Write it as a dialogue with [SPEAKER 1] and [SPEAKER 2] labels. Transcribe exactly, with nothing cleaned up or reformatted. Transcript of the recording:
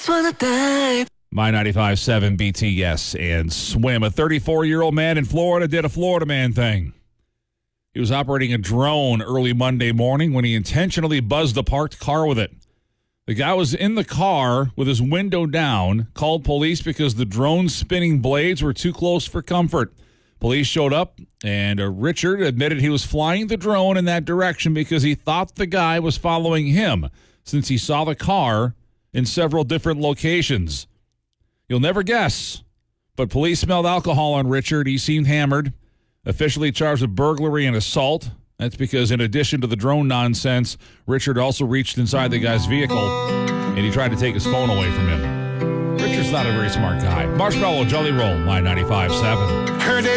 [SPEAKER 1] wanna dive.
[SPEAKER 2] My ninety-five point seven B T S and Swim. A thirty-four-year-old man in Florida did a Florida man thing. He was operating a drone early Monday morning when he intentionally buzzed a parked car with it. The guy was in the car with his window down, called police because the drone's spinning blades were too close for comfort. Police showed up, and uh, Richard admitted he was flying the drone in that direction because he thought the guy was following him since he saw the car in several different locations. You'll never guess, but police smelled alcohol on Richard. He seemed hammered. Officially charged with burglary and assault. That's because in addition to the drone nonsense, Richard also reached inside the guy's vehicle and he tried to take his phone away from him. Richard's not a very smart guy. Marshmallow Jelly Roll, my ninety-five point seven.
[SPEAKER 1] Heard it